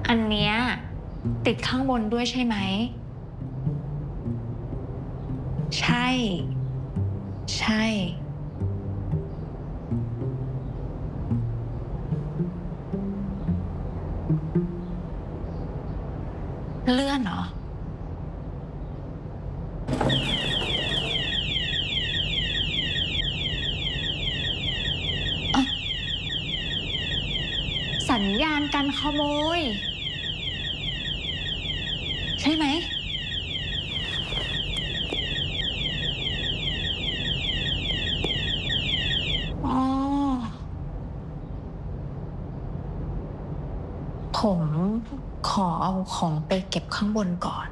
อันเนี้ยติดข้างบนด้วยใช่ไหมใช่ใช่เลื่อนเหรออะสัญญาณการขโมยใช่ไหมอ๋อผมขอเอาของไปเก็บข้างบนก่อน